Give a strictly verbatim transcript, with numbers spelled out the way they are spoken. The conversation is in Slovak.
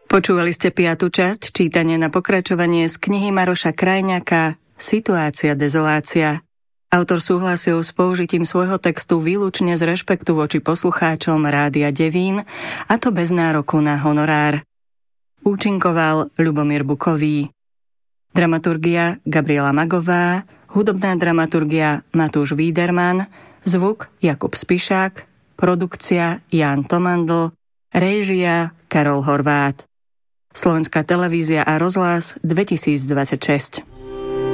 Počúvali ste piatu časť čítania na pokračovanie z knihy Maroša Krajňaka Situácia, dezolácia. Autor súhlasil s použitím svojho textu výlučne z rešpektu voči poslucháčom Rádia Devín, a to bez nároku na honorár. Účinkoval Ľubomír Bukový. Dramaturgia Gabriela Magová, hudobná dramaturgia Matúš Víderman, zvuk Jakub Spišák, produkcia Ján Tomandl, réžia Karol Horvát. Slovenská televízia a rozhlas dvetisícdvadsaťšesť.